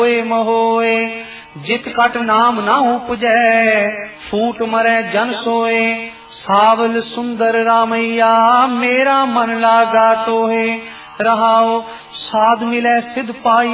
महोए जित कट नाम ना उपजै फूट मरै जन सोए सावल सुंदर रामैया मेरा मन लागा तोहे रहाओ साध मिलै सिद्ध पाई